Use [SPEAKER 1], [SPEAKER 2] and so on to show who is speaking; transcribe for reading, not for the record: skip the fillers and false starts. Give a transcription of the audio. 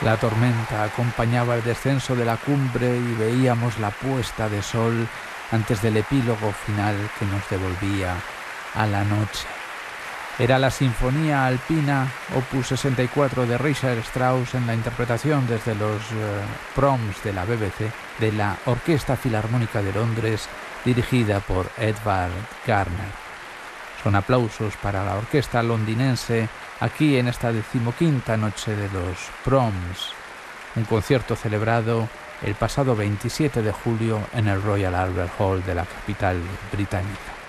[SPEAKER 1] La tormenta acompañaba el descenso de la cumbre y veíamos la puesta de sol antes del epílogo final que nos devolvía a la noche. Era la Sinfonía Alpina, opus 64 de Richard Strauss, en la interpretación desde los proms de la BBC de la Orquesta Filarmónica de Londres, dirigida por Edvard Garner. Son aplausos para la orquesta londinense aquí en esta 15ª noche de los proms, un concierto celebrado el pasado 27 de julio en el Royal Albert Hall de la capital británica.